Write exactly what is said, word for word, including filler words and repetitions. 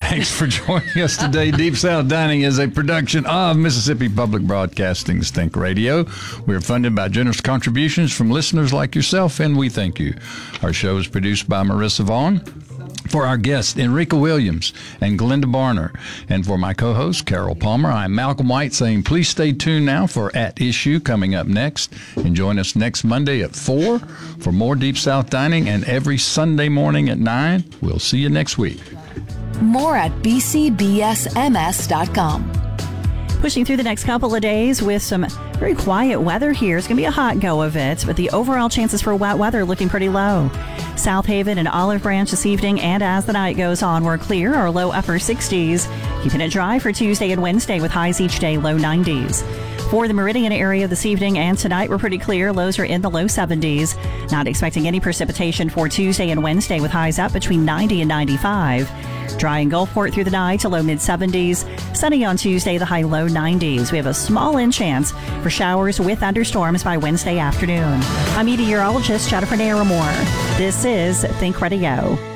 Thanks for joining us today. Deep South Dining is a production of Mississippi Public Broadcasting's Think Radio. We're funded by generous contributions from listeners like yourself, and we thank you. Our show is produced by Marissa Vaughn. For our guests, Enrica Williams and Glenda Barner. And for my co-host, Carol Palmer, I'm Malcolm White saying please stay tuned now for At Issue coming up next. And join us next Monday at four for more Deep South Dining, and every Sunday morning at nine. We'll see you next week. More at b c b s m s dot com. Pushing through the next couple of days with some very quiet weather here. It's going to be a hot go of it, but the overall chances for wet weather looking pretty low. South Haven and Olive Branch this evening, and as the night goes on, we're clear or low upper sixties. Keeping it dry for Tuesday and Wednesday with highs each day low nineties. For the Meridian area this evening and tonight, we're pretty clear. Lows are in the low seventies. Not expecting any precipitation for Tuesday and Wednesday with highs up between ninety and ninety-five. Dry in Gulfport through the night to low mid-seventies. Sunny on Tuesday, the high low nineties. We have a small in chance for showers with thunderstorms by Wednesday afternoon. I'm meteorologist Jennifer Naramore. This is Think Radio.